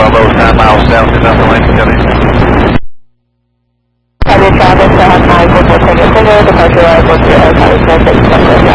Bravo, 9 miles south of Atlantic County. Travis, 944 Tango Tango, departure arrival to California.